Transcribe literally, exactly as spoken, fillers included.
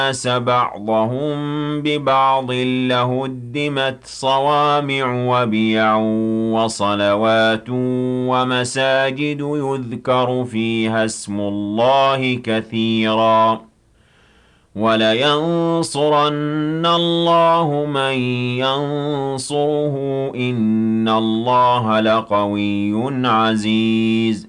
الناس بعضهم ببعض لهدمت صوامع وبيع وصلوات ومساجد يذكر فيها اسم الله كثيرا ولينصرن الله من ينصره إن الله لقوي عزيز